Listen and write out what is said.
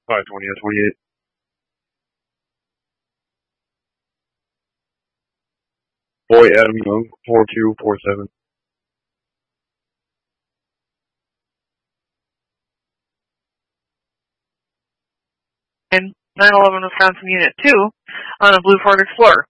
520 at 28. Boy Adam Young, 4247. And 911 Wisconsin Unit 2 on a Blue Ford Explorer.